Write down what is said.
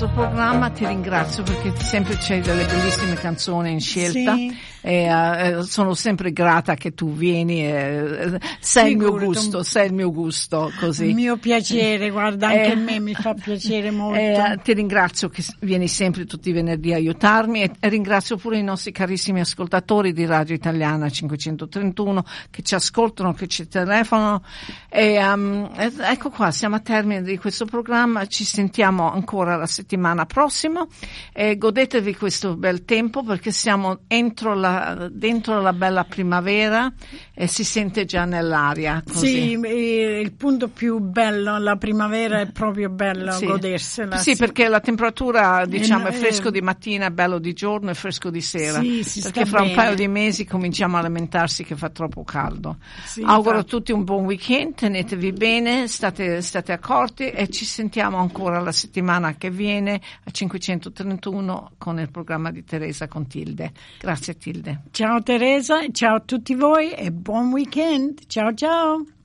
questo programma, ti ringrazio perché sempre c'hai delle bellissime canzoni in scelta. Sì. Sono sempre grata che tu vieni, sei il mio gusto, così. Il mio piacere, guarda, anche a me mi fa piacere molto. Ti ringrazio che vieni sempre tutti i venerdì a aiutarmi e ringrazio pure i nostri carissimi ascoltatori di Radio Italiana 531 che ci ascoltano, che ci telefonano ecco qua, siamo a termine di questo programma, ci sentiamo ancora la settimana prossima e godetevi questo bel tempo perché siamo dentro la bella primavera e si sente già nell'aria così. Sì, il punto più bello, la primavera è proprio bello godersela. Sì, perché la temperatura diciamo è fresco di mattina, è bello di giorno e fresco di sera, perché fra un paio di mesi cominciamo a lamentarsi che fa troppo caldo. Auguro a tutti un buon weekend, tenetevi bene, state accorti e ci sentiamo ancora la settimana che viene a 531 con il programma di Teresa con Tilde. Grazie Tilde. Ciao Teresa, ciao a tutti voi e buon weekend. Ciao ciao.